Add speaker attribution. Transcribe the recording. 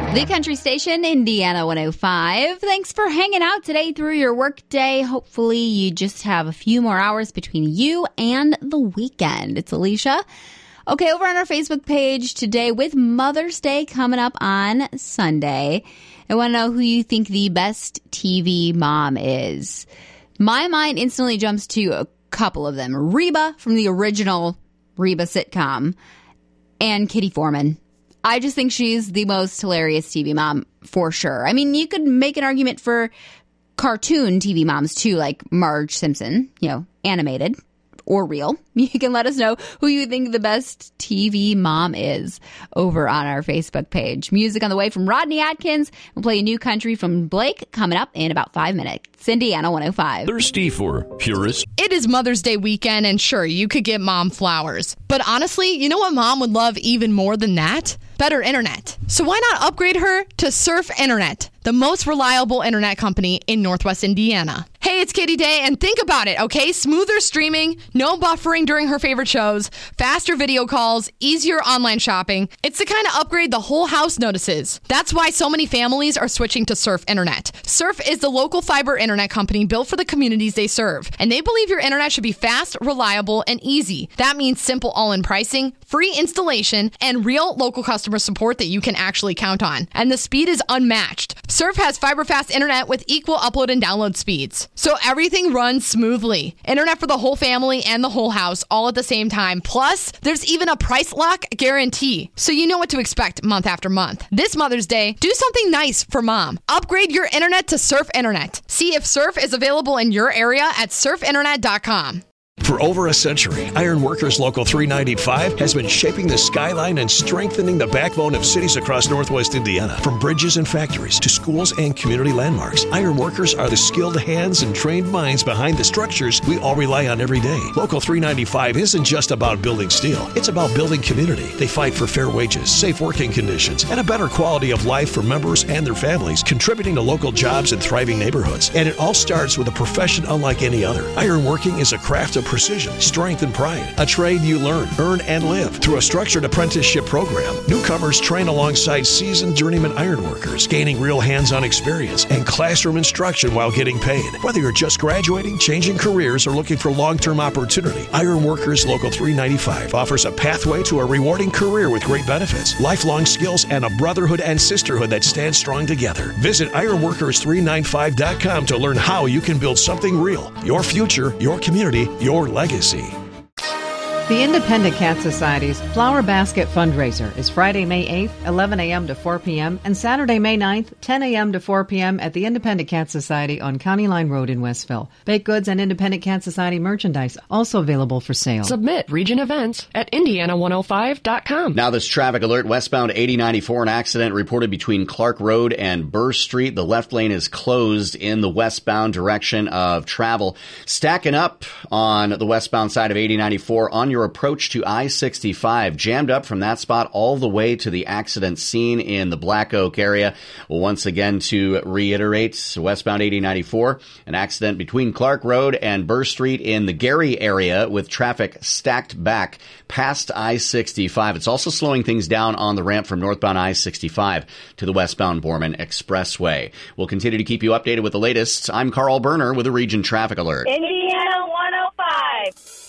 Speaker 1: The Country Station, Indiana 105. Thanks for hanging out today through your work day. Hopefully you just have a few more hours between you and the weekend. It's Alicia. Okay, over on our Facebook page today with Mother's Day coming up on Sunday, I want to know who you think the best TV mom is. My mind instantly jumps to a couple of them. Reba from the original Reba sitcom and Kitty Foreman. I just think she's the most hilarious TV mom for sure. I mean, you could make an argument for cartoon TV moms too, like Marge Simpson, animated or real. You can let us know who you think the best TV mom is over on our Facebook page. Music on the way from Rodney Atkins. We'll play a new country from Blake coming up in about 5 minutes. Indiana 105.
Speaker 2: Thirsty for purist?
Speaker 3: It is Mother's Day weekend, and sure, you could get mom flowers. But honestly, you know what mom would love even more than that? Better internet. So why not upgrade her to Surf Internet, the most reliable internet company in Northwest Indiana? Hey, it's Katie Day, and think about it, okay? Smoother streaming, no buffering during her favorite shows, faster video calls, easier online shopping. It's the kind of upgrade the whole house notices. That's why so many families are switching to Surf Internet. Surf is the local fiber internet company built for the communities they serve, and they believe your internet should be fast, reliable, and easy. That means simple all-in pricing, free installation, and real local customer support that you can actually count on. And the speed is unmatched. Surf has fiber-fast internet with equal upload and download speeds, so everything runs smoothly. Internet for the whole family and the whole house all at the same time. Plus, there's even a price lock guarantee, so you know what to expect month after month. This Mother's Day, do something nice for mom. Upgrade your internet to Surf Internet. See if Surf is available in your area at surfinternet.com.
Speaker 2: For over a century, Iron Workers Local 395 has been shaping the skyline and strengthening the backbone of cities across Northwest Indiana. From bridges and factories to schools and community landmarks, Iron Workers are the skilled hands and trained minds behind the structures we all rely on every day. Local 395 isn't just about building steel. It's about building community. They fight for fair wages, safe working conditions, and a better quality of life for members and their families, contributing to local jobs and thriving neighborhoods. And it all starts with a profession unlike any other. Ironworking is a craft of precision, strength, and pride. A trade you learn, earn, and live through a structured apprenticeship program. Newcomers train alongside seasoned journeyman ironworkers, gaining real hands-on experience and classroom instruction while getting paid. Whether you're just graduating, changing careers, or looking for long-term opportunity, Ironworkers Local 395 offers a pathway to a rewarding career with great benefits, lifelong skills, and a brotherhood and sisterhood that stand strong together. Visit ironworkers395.com to learn how you can build something real. Your future, your community, your legacy.
Speaker 4: The Independent Cat Society's Flower Basket fundraiser is Friday, May 8th, 11 a.m. to 4 p.m. and Saturday, May 9th, 10 a.m. to 4 p.m. at the Independent Cat Society on County Line Road in Westville. Baked goods and Independent Cat Society merchandise also available for sale.
Speaker 5: Submit region events at Indiana105.com.
Speaker 6: Now this traffic alert, westbound 8094, an accident reported between Clark Road and Burr Street. The left lane is closed in the westbound direction of travel. Stacking up on the westbound side of 8094 on your approach to I-65, jammed up from that spot all the way to the accident scene in the Black Oak area. Once again, to reiterate, westbound 8094, an accident between Clark Road and Burr Street in the Gary area with traffic stacked back past I-65. It's also slowing things down on the ramp from northbound I-65 to the westbound Borman Expressway. We'll continue to keep you updated with the latest. I'm Carl Berner with a Region Traffic Alert.
Speaker 7: Indiana 105.